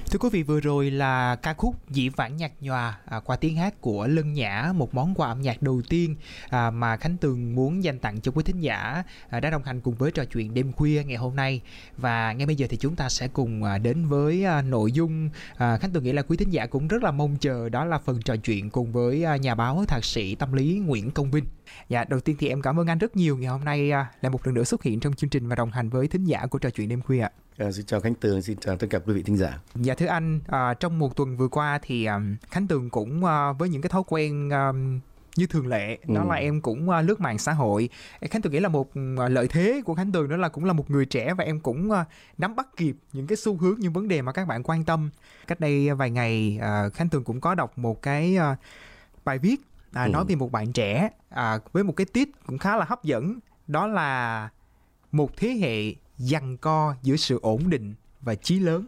Thưa quý vị, vừa rồi là ca khúc Dĩ vãng nhạt nhòa qua tiếng hát của Lân Nhã, một món quà âm nhạc đầu tiên mà Khánh Tường muốn dành tặng cho quý thính giả đã đồng hành cùng với trò chuyện đêm khuya ngày hôm nay. Và ngay bây giờ thì chúng ta sẽ cùng đến với nội dung Khánh Tường nghĩ là quý thính giả cũng rất là mong chờ, đó là phần trò chuyện cùng với nhà báo thạc sĩ tâm lý Nguyễn Công Vinh. Dạ, đầu tiên thì em cảm ơn anh rất nhiều, ngày hôm nay lại một lần nữa xuất hiện trong chương trình và đồng hành với thính giả của trò chuyện đêm khuya ạ. Xin chào Khánh Tường, xin chào tất cả quý vị thính giả. Dạ thưa anh, trong một tuần vừa qua thì Khánh Tường cũng với những cái thói quen như thường lệ, đó là em cũng lướt mạng xã hội. Khánh Tường nghĩ là một lợi thế của Khánh Tường đó là cũng là một người trẻ, và em cũng nắm bắt kịp những cái xu hướng, những vấn đề mà các bạn quan tâm. Cách đây vài ngày Khánh Tường cũng có đọc một cái bài viết nói về một bạn trẻ với một cái tít cũng khá là hấp dẫn, đó là một thế hệ giằng co giữa sự ổn định và chí lớn.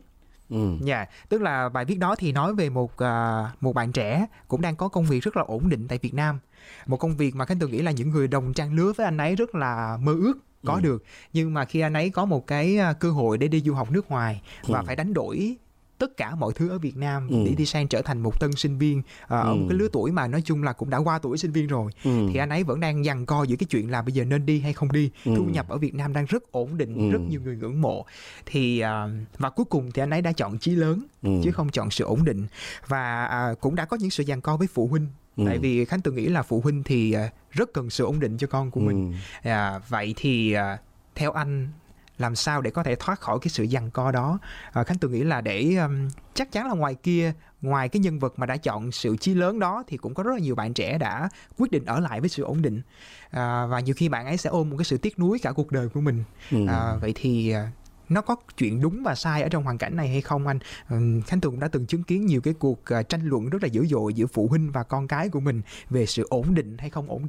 Tức là bài viết đó thì nói về một bạn trẻ cũng đang có công việc rất là ổn định tại Việt Nam, một công việc mà Khánh Tường nghĩ là những người đồng trang lứa với anh ấy rất là mơ ước có được. Nhưng mà khi anh ấy có một cái cơ hội để đi du học nước ngoài và phải đánh đổi tất cả mọi thứ ở Việt Nam để đi sang trở thành một tân sinh viên ở một cái lứa tuổi mà nói chung là cũng đã qua tuổi sinh viên rồi, thì anh ấy vẫn đang giằng co giữa cái chuyện là bây giờ nên đi hay không đi. Thu nhập ở Việt Nam đang rất ổn định, rất nhiều người ngưỡng mộ, thì và cuối cùng thì anh ấy đã chọn chí lớn chứ không chọn sự ổn định. Và cũng đã có những sự giằng co với phụ huynh, tại vì Khánh Tường nghĩ là phụ huynh thì rất cần sự ổn định cho con của mình. Vậy thì theo anh, làm sao để có thể thoát khỏi cái sự giằng co đó? Khánh Tường nghĩ là để chắc chắn là ngoài kia, ngoài cái nhân vật mà đã chọn sự chí lớn đó, thì cũng có rất là nhiều bạn trẻ đã quyết định ở lại với sự ổn định, và nhiều khi bạn ấy sẽ ôm một cái sự tiếc nuối cả cuộc đời của mình. Vậy thì nó có chuyện đúng và sai ở trong hoàn cảnh này hay không anh? Khánh Tường cũng đã từng chứng kiến nhiều cái cuộc tranh luận rất là dữ dội giữa phụ huynh và con cái của mình về sự ổn định hay không ổn định.